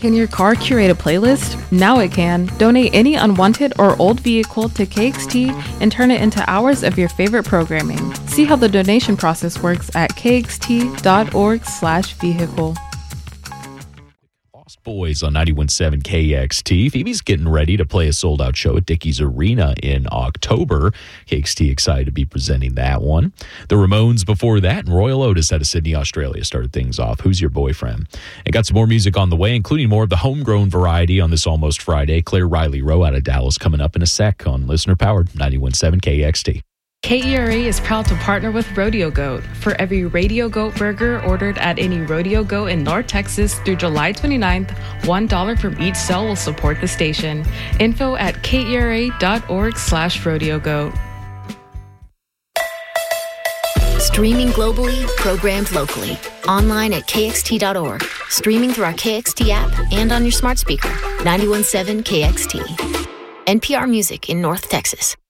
Can your car curate a playlist? Now it can. Donate any unwanted or old vehicle to KXT and turn it into hours of your favorite programming. See how the donation process works at kxt.org/vehicle. Lost Boys on 91.7 KXT. Phoebe's getting ready to play a sold-out show at Dickies Arena in October. KXT excited to be presenting that one. The Ramones before that, and Royal Otis out of Sydney, Australia started things off. Who's Your Boyfriend? And got some more music on the way, including more of the homegrown variety on this Almost Friday. Claire Riley Rowe out of Dallas coming up in a sec on Listener-Powered 91.7 KXT. KERA is proud to partner with Rodeo Goat. For every Radio Goat burger ordered at any Rodeo Goat in North Texas through July 29th, $1 from each sale will support the station. Info at kera.org/rodeogoat. Streaming globally, programmed locally. Online at kxt.org. Streaming through our KXT app and on your smart speaker. 91.7 KXT. NPR Music in North Texas.